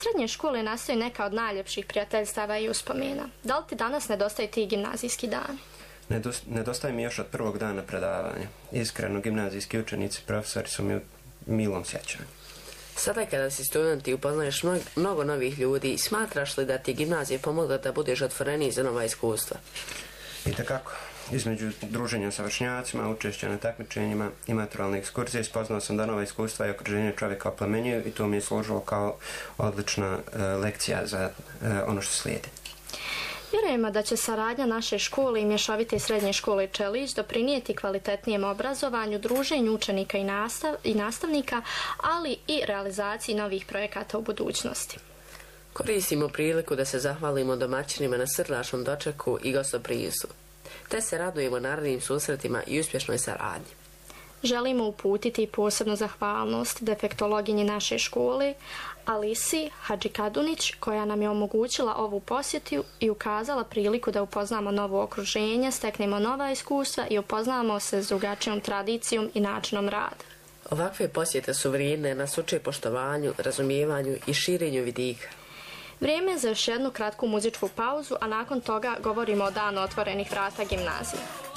Srednje škole nastaju neka od najljepših prijateljstava i uspomena. Da li ti danas nedostaje ti gimnazijski dani? Nedostaje mi još od prvog dana predavanja. Iskreno, gimnazijski učenici i profesori su mi u milom sjećanju. Sada kada si student i upoznaješ mnogo novih ljudi, smatraš li da ti gimnazija pomogla da budeš otvoreniji za nova iskustva? I takako. Između druženja sa vršnjacima, učešća na takmičenjima i maturalne ekskurzije spoznao sam da nova iskustva i okruženje čovjeka oplemenjuju i to mi je služilo kao odlična lekcija za ono što slijedi. Vjerujemo da će saradnja naše škole i mješovite srednje škole Čelić doprinijeti kvalitetnijem obrazovanju, druženju učenika i nastavnika, ali i realizaciji novih projekata u budućnosti. Koristimo priliku da se zahvalimo domaćinima na srdačnom dočeku i gostoprijemstvu, te se radujemo narednim susretima i uspješnoj saradnji. Želimo uputiti posebnu zahvalnost defektologinji naše škole, Alisi Hadžikadunić, koja nam je omogućila ovu posjetu i ukazala priliku da upoznamo novo okruženje, steknemo nova iskustva i upoznamo se s drugačijom tradicijom i načinom rada. Ovakve posjete su vrijedne, nas uče poštovanju, razumijevanju i širenju vidika. Vrijeme je za još jednu kratku muzičku pauzu, a nakon toga govorimo o danu otvorenih vrata gimnazije.